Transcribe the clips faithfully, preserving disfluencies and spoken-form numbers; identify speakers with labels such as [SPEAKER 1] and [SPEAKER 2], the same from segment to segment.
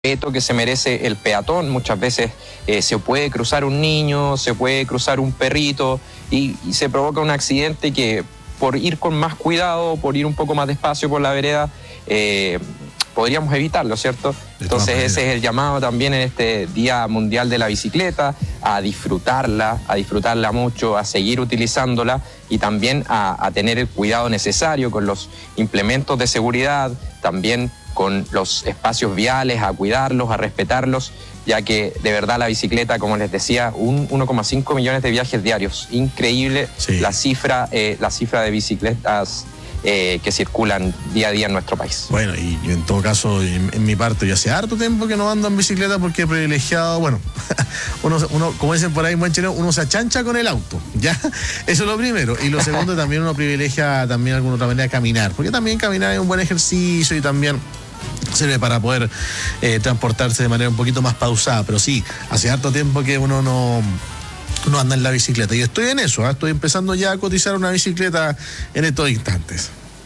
[SPEAKER 1] respeto que se merece el peatón. Muchas veces eh, se puede cruzar un niño, se puede cruzar un perrito y, y se provoca un accidente que por ir con más cuidado, por ir un poco más despacio por la vereda, eh, podríamos evitarlo, ¿cierto? Entonces ese es el llamado también en este Día Mundial de la Bicicleta, a disfrutarla, a disfrutarla mucho, a seguir utilizándola y también a, a tener el cuidado necesario con los implementos de seguridad, también con los espacios viales, a cuidarlos, a respetarlos, ya que de verdad la bicicleta, como les decía, un uno coma cinco millones de viajes diarios. Increíble sí. la cifra, eh, la cifra de bicicletas Eh, que circulan día a día en nuestro país.
[SPEAKER 2] Bueno, y yo en todo caso, en, en mi parte, yo hace harto tiempo que no ando en bicicleta porque he privilegiado, bueno, uno, uno, como dicen por ahí en buen chileno, uno se achancha con el auto, ¿ya? Eso es lo primero. Y lo segundo, también uno privilegia también de alguna otra manera caminar, porque también caminar es un buen ejercicio y también sirve para poder eh, transportarse de manera un poquito más pausada. Pero sí, hace harto tiempo que uno no... no anda en la bicicleta. Y estoy en eso, ¿eh? Estoy empezando ya a cotizar una bicicleta en estos instantes.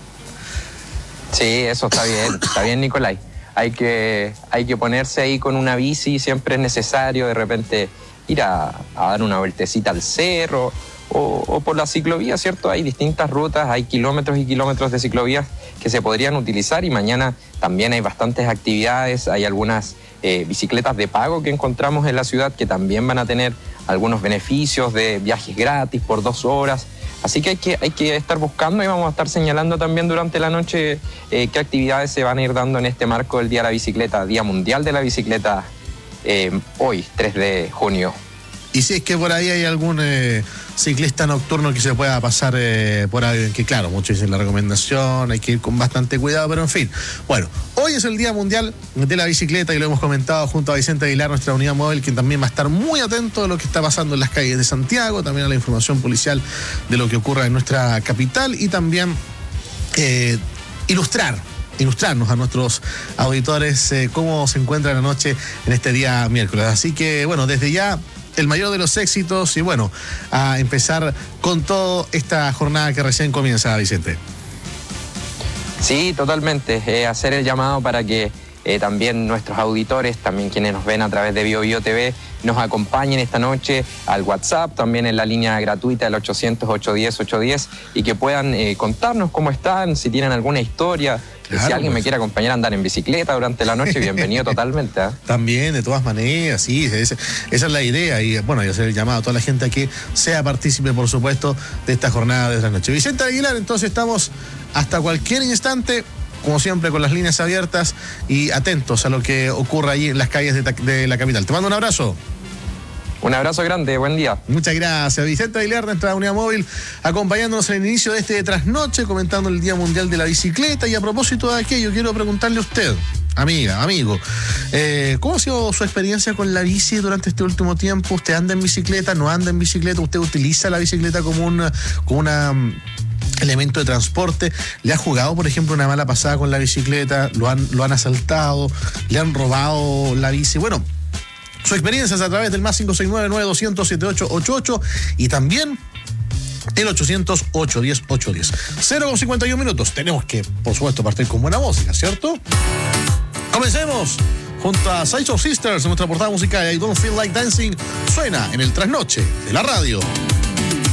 [SPEAKER 1] Sí, eso está bien, está bien, Nicolai. Hay que, hay que ponerse ahí con una bici, siempre es necesario de repente ir a, a dar una vueltecita al cerro o, o por la ciclovía, ¿cierto? Hay distintas rutas, hay kilómetros y kilómetros de ciclovías que se podrían utilizar y mañana también hay bastantes actividades, hay algunas eh, bicicletas de pago que encontramos en la ciudad que también van a tener algunos beneficios de viajes gratis por dos horas. Así que hay que, hay que estar buscando y vamos a estar señalando también durante la noche eh, qué actividades se van a ir dando en este marco del Día de la Bicicleta, Día Mundial de la Bicicleta, eh, hoy, tres de junio.
[SPEAKER 2] Y si es que por ahí hay algún eh, ciclista nocturno que se pueda pasar eh, por ahí, que claro, muchos dicen la recomendación, hay que ir con bastante cuidado, pero en fin. Bueno, hoy es el Día Mundial de la Bicicleta y lo hemos comentado junto a Vicente Aguilar, nuestra unidad móvil, quien también va a estar muy atento a lo que está pasando en las calles de Santiago, también a la información policial de lo que ocurra en nuestra capital y también eh, ilustrar ilustrarnos a nuestros auditores eh, cómo se encuentra la noche en este día miércoles. Así que, bueno, desde ya el mayor de los éxitos y bueno, a empezar con toda esta jornada que recién comienza, Vicente.
[SPEAKER 1] Sí, totalmente. Eh, hacer el llamado para que eh, también nuestros auditores, también quienes nos ven a través de Bio Bio T V, nos acompañen esta noche al WhatsApp, también en la línea gratuita del ochocientos, ochocientos diez, ochocientos diez y que puedan eh, contarnos cómo están, si tienen alguna historia. Claro, si alguien pues. me quiere acompañar a andar en bicicleta durante la noche, bienvenido totalmente. ¿eh?
[SPEAKER 2] También, de todas maneras, sí, esa, esa es la idea. Y bueno, y hacer el llamado a toda la gente a que sea partícipe, por supuesto, de esta jornada de la noche. Vicente Aguilar, entonces estamos hasta cualquier instante, como siempre, con las líneas abiertas y atentos a lo que ocurra allí en las calles de, de la capital. Te mando un abrazo.
[SPEAKER 1] Un abrazo grande, buen día.
[SPEAKER 2] Muchas gracias. Vicente Aguilar, nuestra unidad móvil, acompañándonos en el inicio de este trasnoche, comentando el Día Mundial de la Bicicleta. Y a propósito de aquello, quiero preguntarle a usted, amiga, amigo, eh, ¿cómo ha sido su experiencia con la bici durante este último tiempo? ¿Usted anda en bicicleta, no anda en bicicleta? ¿Usted utiliza la bicicleta como una... Como una elemento de transporte? ¿Le ha jugado, por ejemplo, una mala pasada con la bicicleta? ¿Lo han, lo han asaltado? ¿Le han robado la bici? Bueno, su experiencia es a través del más cinco seis nueve, nueve dos cero cero, siete ocho ocho ocho y también el ochocientos, ochocientos diez, ochocientos diez. cero con cincuenta y uno minutos. Tenemos que, por supuesto, partir con buena música, ¿cierto? Comencemos junto a Sideshow Sisters en nuestra portada musical. I Don't Feel Like Dancing suena en el trasnoche de la radio.